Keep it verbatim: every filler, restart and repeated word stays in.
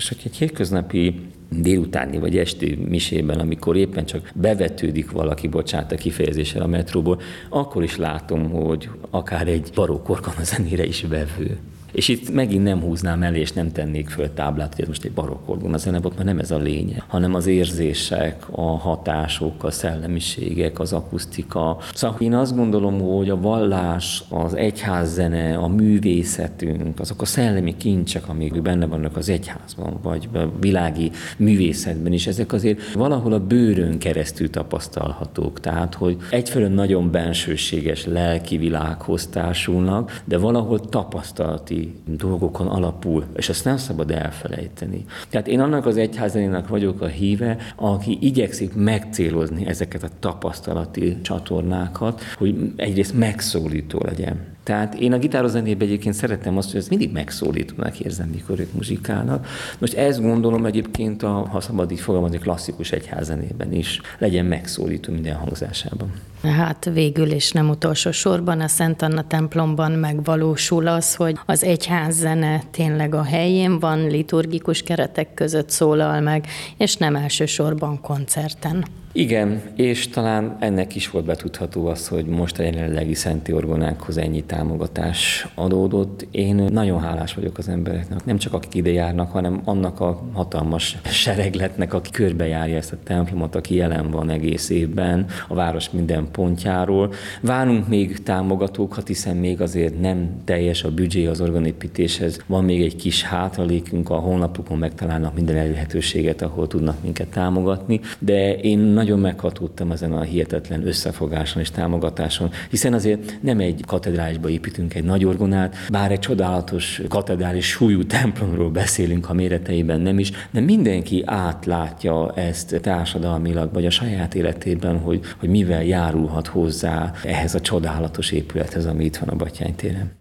És hogy egy hétköznapi délutáni vagy esti misében, amikor éppen csak bevetődik valaki, bocsánat a kifejezéssel a metróból, akkor is látom, hogy akár egy barokk orgona zenére is vevő. És itt megint nem húznám elé, és nem tennék föl táblát, hogy ez most egy barokk orgona zene volt, mert nem ez a lényeg, hanem az érzések, a hatások, a szellemiségek, az akusztika. Szóval én azt gondolom, hogy a vallás, az egyházzene, a művészetünk, azok a szellemi kincsek, amik benne vannak az egyházban, vagy a világi művészetben is, ezek azért valahol a bőrön keresztül tapasztalhatók. Tehát, hogy egyfelől nagyon bensőséges lelki világhoz társulnak, de valahol tapasztalati dolgokon alapul, és ezt nem szabad elfelejteni. Tehát én annak az egyházzenének vagyok a híve, aki igyekszik megcélozni ezeket a tapasztalati csatornákat, hogy egyrészt megszólító legyen. Tehát én a gitárzenében egyébként szeretem azt, hogy ez mindig megszólítónak érzem, mikor ők muzsikálnak. Most ezt gondolom egyébként, a, ha szabad így fogalmazni, klasszikus egyházzenében is legyen megszólító minden hangzásában. Hát végül is nem utolsó sorban a Szent Anna templomban megvalósul az, hogy az egyházzene tényleg a helyén van, liturgikus keretek között szólal meg, és nem elsősorban koncerten. Igen, és talán ennek is volt betudható az, hogy most a jelenlegi szenti orgonákhoz ennyi támogatás adódott. Én nagyon hálás vagyok az embereknek, nem csak akik ide járnak, hanem annak a hatalmas seregletnek, aki körbejárja ezt a templomot, aki jelen van egész évben a város minden pontjáról. Várunk még támogatókat, hiszen még azért nem teljes a büdzsé az orgonépítéshez. Van még egy kis hátralékünk, a honlapukon megtalálnak minden elérhetőséget, ahol tudnak minket támogatni, de én nagyon meghatódtam ezen a hihetetlen összefogáson és támogatáson, hiszen azért nem egy katedrálisba építünk egy nagy orgonát, bár egy csodálatos katedrális súlyú templomról beszélünk, ha méreteiben nem is, de mindenki átlátja ezt társadalmilag, vagy a saját életében, hogy, hogy mivel járulhat hozzá ehhez a csodálatos épülethez, ami itt van a Batthyány téren.